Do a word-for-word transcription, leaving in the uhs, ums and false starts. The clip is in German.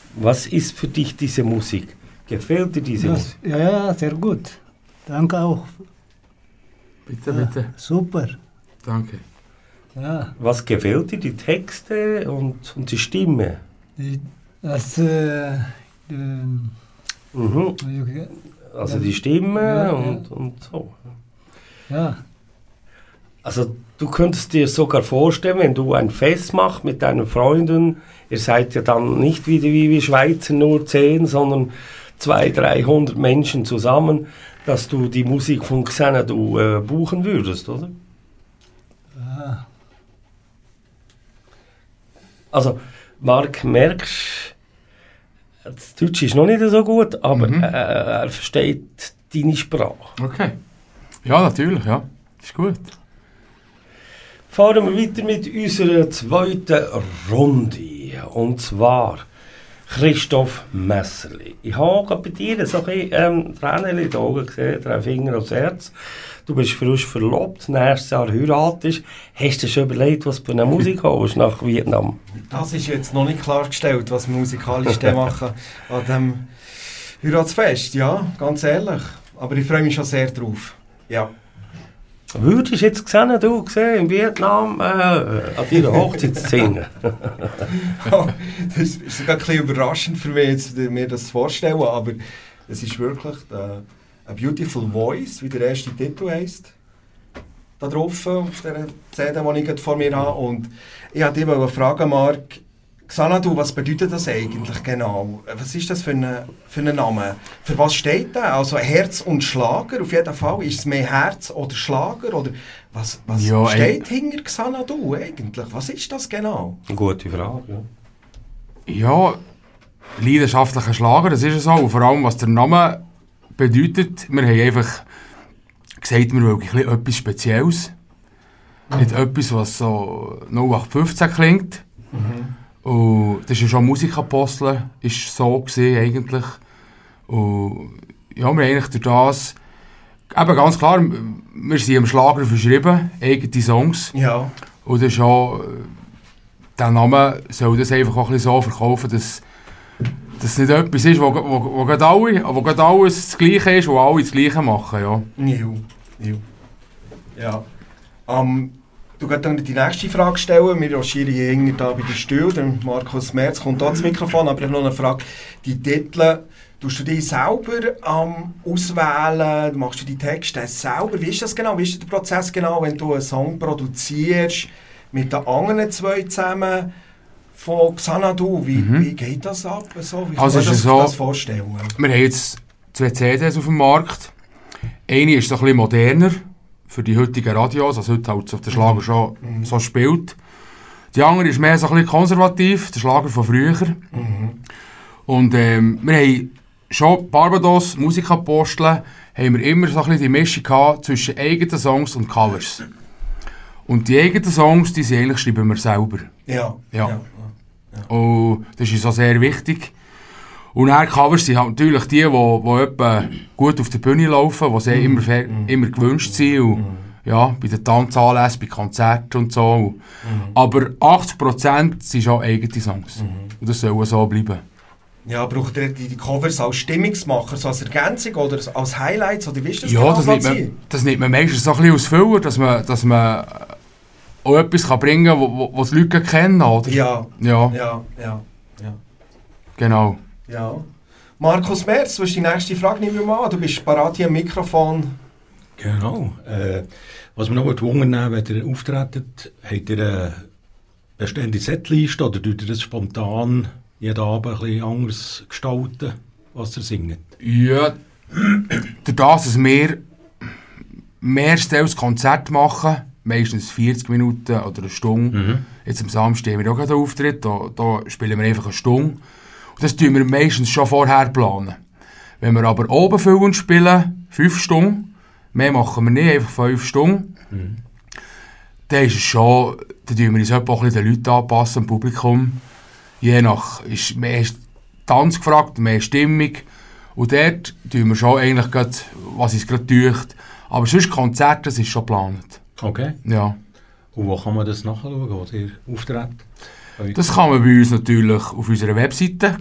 Was ist für dich diese Musik? Gefällt dir diese Das, Musik? ja, ja, sehr gut. Danke auch. Bitte, Ja, bitte. super. Danke. Ja, Was gefällt dir? Die Texte und, und die Stimme? die, das, äh, die, Mhm. Also die Stimme Ja, und, ja. und so. ja, Also du könntest dir sogar vorstellen, wenn du ein Fest machst mit deinen Freunden, ihr seid ja dann nicht wieder wie wir Schweizer nur zehn, sondern zweihundert, dreihundert Menschen zusammen, dass du die Musik von Xanadu äh, buchen würdest, oder? ja. Also Marc, merkst, das Deutsch ist noch nicht so gut, aber Mhm. äh, er versteht deine Sprache. Okay. Ja, natürlich, ja. Ist gut. Fahren wir weiter mit unserer zweiten Runde. Und zwar Christoph Messerli. Ich habe gerade bei dir so ein bisschen ähm, Tränen in den Augen gesehen, drei Finger aufs Herz. Du bist frisch verlobt, nächstes Jahr heiratest. Hast du dir schon überlegt, was für eine Musik holst nach Vietnam? Das ist jetzt noch nicht klargestellt, was wir musikalisch dann machen an diesem Heiratsfest. Ja, ganz ehrlich. Aber ich freue mich schon sehr drauf. Ja. Würdest du jetzt gesehen, du gesehen, in Vietnam äh, an deiner Hochzeit zu singen? Das ist sogar ein bisschen überraschend für mich, jetzt, mir das zu vorstellen, aber es ist wirklich äh, «A Beautiful Voice», wie der erste Titel heisst, da drauf auf der C D, die ich gerade vor mir habe. Und ich wollte dich fragen, Marc, Xanadu, was bedeutet das eigentlich genau? Was ist das für ein für einen Name? Für was steht der? Also Herz und Schlager, auf jeden Fall. Ist es mehr Herz oder Schlager? Oder was, was Ja, steht hinter Xanadu eigentlich? Was ist das genau? Eine gute Frage, ja. Ja, leidenschaftlicher Schlager, das ist es so. Und vor allem, was der Name bedeutet, wir haben einfach gesagt, wir wollen ein bisschen etwas Spezielles. Mhm. Nicht etwas, was so null acht fünfzehn klingt. Mhm. Und das ist ja schon Musikapostel, ist so gesehen eigentlich. Und ja, wir haben eigentlich durch das, eben ganz klar, wir sind im Schlager verschrieben, eigene Songs. Ja. Und das ist auch, der Name soll das einfach auch ein bisschen so verkaufen, dass das nicht etwas ist, wo, wo, wo, gerade alle, wo gerade alles das Gleiche ist, wo alle das Gleiche machen. Ja. Niu. Niu. Ja. Um, du kannst dann die nächste Frage stellen. Wir rochieren hier hinten da bei den Stühlen. Der Markus Merz kommt da ins Mikrofon. Aber ich habe noch eine Frage. Die Titel, tust du die selber um, auswählen? Machst du die Texte selber? Wie ist das genau? Wie ist der Prozess genau, wenn du einen Song produzierst mit den anderen zwei zusammen von Xanadu? Wie, mhm. wie geht das ab? So, wie also kann man das, so, das vorstellen? Wir haben jetzt zwei C Ds auf dem Markt. Eine ist so ein bisschen moderner für die heutigen Radios, also heute halt auf der Schlager schon mhm. so spielt. Die andere ist mehr so ein bisschen konservativ, der Schlager von früher. Mhm. Und ähm, wir haben schon Barbados, Musikapostel, haben wir immer so ein bisschen die Mischung gehabt zwischen eigenen Songs und Covers. Und die eigenen Songs, die sind eigentlich schreiben wir selber. Ja. Ja. ja. ja. Und das ist auch sehr wichtig. Und dann Covers sind halt natürlich die, die, die etwa gut auf der Bühne laufen, die mm. immer, mm. immer gewünscht sind. Und, mm. ja, bei den Tanzanlässen, bei Konzerten und so. Mm. Aber achtzig Prozent sind schon eigene Songs. Mm. Und das soll so bleiben. Ja, braucht ihr die, die Covers als Stimmungsmacher, so als Ergänzung oder als Highlights? Oder wie ist das? Ja, das nimmt, man, das nimmt man meistens so ein bisschen als Füller, dass man, dass man auch etwas kann bringen kann, was die Leute kennen. Oder? Ja. Ja. Ja, ja, ja. Genau. Ja. Markus Merz, du hast die nächste Frage, nehmen wir mal an. Du bist parat hier am Mikrofon. Genau. Äh, was wir noch wundern, wenn ihr auftretet, habt ihr eine bestehende Setliste oder tut ihr das spontan jeden Abend ein bisschen anders gestalten, was ihr singt? Ja, durch das, dass wir mehrstens Konzert machen, meistens vierzig Minuten oder eine Stunde. Mhm. Jetzt am Samstag haben wir auch einen Auftritt, da, da spielen wir einfach eine Stunde. Das planen wir meistens schon vorher planen. Wenn wir aber oben füllen spielen, fünf Stunden, mehr machen wir nicht, einfach fünf Stunden, mhm. dann ist es schon, dann tun wir uns auch ein bisschen den Leuten anpassen, dem Publikum. Je nach, ist mehr Tanz gefragt, mehr Stimmung. Und dort tun wir schon eigentlich grad, was uns gerade täuscht. Aber sonst Konzerte, das ist schon geplant. Okay. Ja. Und wo kann man das nachschauen, wo ihr auftritt? Das kann man bei uns natürlich auf unserer Webseite